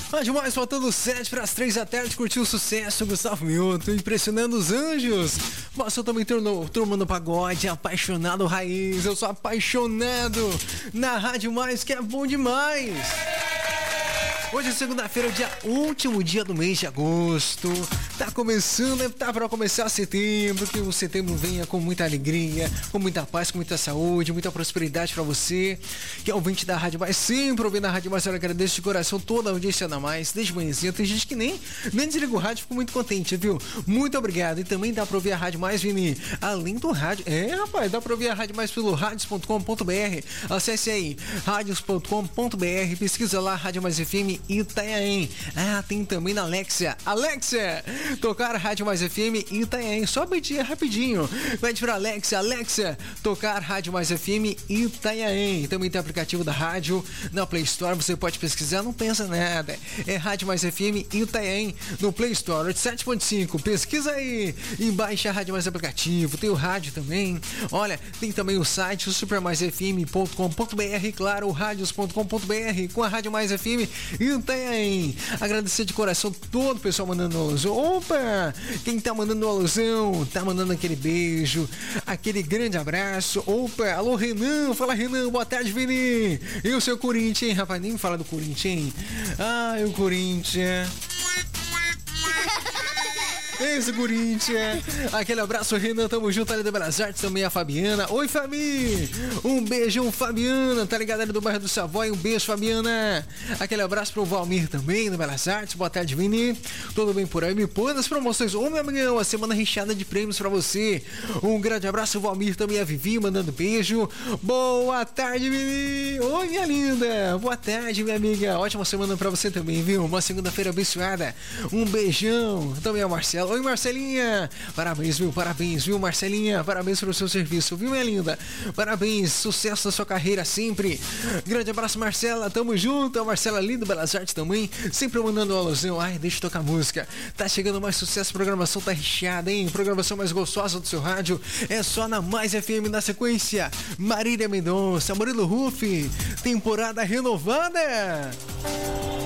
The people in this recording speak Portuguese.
Mas mais, faltando 7 para as 3 da tarde, curtiu o sucesso, Gustavo Milton, impressionando os anjos. Mas eu também turma no pagode, apaixonado raiz, eu sou apaixonado na Rádio Mais, que é bom demais. Hoje é segunda-feira, último dia do mês de agosto. Tá começando, tá para começar setembro, que o setembro venha com muita alegria, com muita paz, com muita saúde, muita prosperidade para você, que é ouvinte da Rádio Mais, sempre ouvindo a Rádio Mais. Eu agradeço de coração toda a audiência da Mais, desde manhãzinha. Tem gente que nem desliga o rádio, fico muito contente, viu? Muito obrigado. E também dá para ouvir a Rádio Mais, Vini, além do rádio. Rapaz, dá para ouvir a Rádio Mais pelo radios.com.br. Acesse aí, radios.com.br, pesquisa lá, Rádio Mais FM Itanhaém. Tem também na Alexia, tocar Rádio Mais FM Itanhaém. Só pedir rapidinho, pede pra Alexia, tocar Rádio Mais FM Itanhaém. Também tem o aplicativo da rádio na Play Store, você pode pesquisar, não pensa nada, é Rádio Mais FM Itanhaém no Play Store 7.5, pesquisa aí e baixa a Rádio Mais aplicativo. Tem o rádio também, olha, tem também o site, o supermaisfm.com.br, claro, o radios.com.br com a Rádio Mais FM Itanhaém. Agradecer de coração todo o pessoal mandando alusão. Opa! Quem tá mandando alusão, tá mandando aquele beijo, aquele grande abraço. Opa! Alô, Renan! Fala, Renan! Boa tarde, Vini! E o seu Corinthians, hein, rapaz? Nem fala do Corinthians, hein? O Corinthians... Esse Corinthians, aquele abraço, Renan, tamo junto ali da Belas Artes, também a Fabiana. Oi, Fabi, um beijão, Fabiana, tá ligado ali do bairro do Savoy, um beijo, Fabiana. Aquele abraço pro Valmir também, do Belas Artes, boa tarde, Vini, tudo bem por aí? Me põe nas promoções, meu amigão, a semana recheada de prêmios pra você. Um grande abraço, Valmir, também a Vivi, mandando beijo. Boa tarde, Vini. Oi, minha linda, boa tarde, minha amiga, ótima semana pra você também, viu? Uma segunda-feira abençoada, um beijão, também a Marcela. Oi, Marcelinha, parabéns, viu, Marcelinha, parabéns pelo seu serviço, viu, minha linda, parabéns, sucesso na sua carreira sempre. Grande abraço, Marcela, tamo junto. A Marcela ali do Belas Artes também, sempre mandando uma alusão. Deixa eu tocar música, tá chegando mais sucesso, programação tá recheada, hein, programação mais gostosa do seu rádio, é só na Mais FM. Na sequência, Marília Mendonça, Murilo Ruff, temporada renovada.